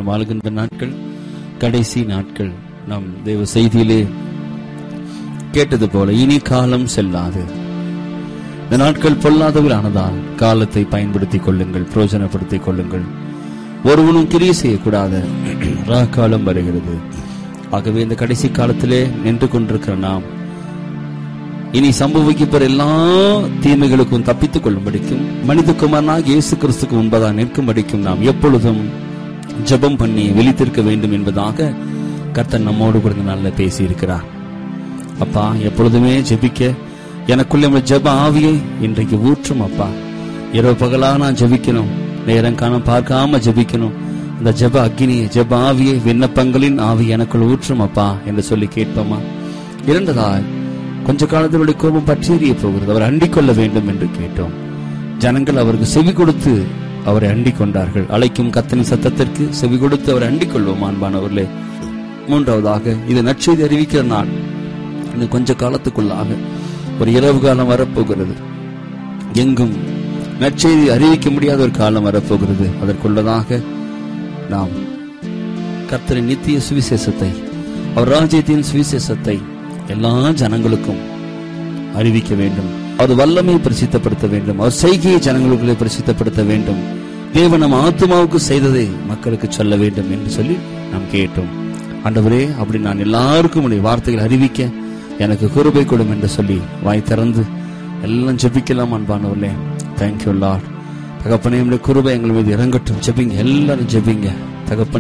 நாம் வாழ்கின்ற நாட்கள் கடைசி நாட்கள். நாம் தேவ செய்தியிலே கேட்டது போல இனி காலம் செல்லாது. இந்த நாட்கள் பொல்லாதவர்கள் ஆனதால் காலத்தை பயன்படுத்திக் கொள்ளுங்கள், பிரயோஜனப்படுத்திக் கொள்ளுங்கள். ஒருவனும் கிரியை செய்யக்கூடாத காலம் வருகிறது. ஆகவே இந்த கடைசி காலத்திலே நின்று கொண்டிருக்கிற நாம் இனி சம்பவிக்கப்போற எல்லா தீமைகளுக்கும் தப்பித்துக் கொள்ளும்படிக்கும் மனிதகுமாரனாகிய இயேசு கிறிஸ்துக்கு முன்பதாக நிற்கும்படிக்கும் நாம் எப்பொழுதும் ஜெபம் பண்ணி விழித்திருக்க வேண்டும் என்பதாக கர்த்தர் நம்மோடு கூட நல்ல பேசி இருக்கிறார். அப்பா, எப்பொழுதுமே ஜெபிக்க எனக்குள்ள ஜெப ஆவியை இன்றைக்கு ஊற்றும். அப்பா, இரவு பகலா நான் ஜெபிக்கணும், நேரம் காண பார்க்காம ஜெபிக்கணும். அந்த ஜெப அக்னியை, ஜெப ஆவியை, விண்ணப்பங்களின் ஆவி எனக்குள் ஊற்றும் அப்பா என்று சொல்லி கேட்போமா? இரண்டதாய், கொஞ்ச காலத்தினுடைய கோபம் பற்றி எறிய போகிறது, அவர் அண்டிக் கொள்ள வேண்டும் என்று கேட்டோம். ஜனங்கள் அவருக்கு செவி கொடுத்து அவரை அண்டிக் கொண்டார்கள். அழைக்கும் கர்த்தரின் சத்தத்திற்கு செவி கொடுத்து அவரை அண்டிக் கொள்வோம் அன்பானவர்களே. மூன்றாவதாக, இது நற்செய்தி அறிவிக்கிற நாள். இன்னும் கொஞ்ச காலத்துக்குள்ளாக ஒரு இரவு காலம் வரப்போகிறது. எங்கும் நற்செய்தி அறிவிக்க முடியாத ஒரு காலம் வரப்போகிறது. அதற்குள்ளதாக நாம் கர்த்தரின் நித்திய சுவிசேஷத்தை, அவர் ராஜ்யத்தின் சுவிசேஷத்தை எல்லா ஜனங்களுக்கும் அறிவிக்க வேண்டும். அவர் வல்லமையை பிரசித்தப்படுத்த வேண்டும். அவர் செய்கையை ஜனங்களுக்குள்ளே பிரசித்தப்படுத்த வேண்டும். தேவன் நம் ஆத்துமாவுக்கு செய்ததை மக்களுக்கு சொல்ல வேண்டும் என்று சொல்லி நாம் கேட்டோம். ஆண்டவரே, அப்படி நான் எல்லாருக்கும் உடைய வார்த்தைகள் அறிவிக்க எனக்கு கிருபை கொடும் என்று சொல்லி வாய் திறந்து எல்லாம் ஜெபிக்கலாம் அன்பானவர்களே. Thank you Lord. தகப்பனே, உடைய கிருபை எங்கள் மீது இறங்கட்டும். ஜெபிங்க, எல்லாரும் ஜெபிங்க. தகப்பனே,